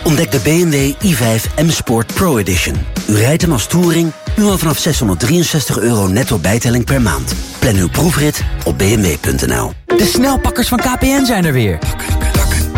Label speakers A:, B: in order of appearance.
A: Ontdek de BMW i5 M Sport Pro Edition. U rijdt hem als touring, nu al vanaf €663 netto bijtelling per maand. Plan uw proefrit op bmw.nl.
B: De snelpakkers van KPN zijn er weer.